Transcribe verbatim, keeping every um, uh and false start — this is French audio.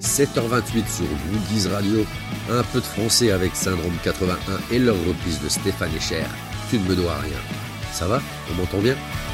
sept heures vingt-huit sur Woodies Radio, un peu de français avec Syndrome quatre-vingt-un et leur reprise de Stéphane Echer, Tu ne me dois rien. Ça va? On m'entend bien?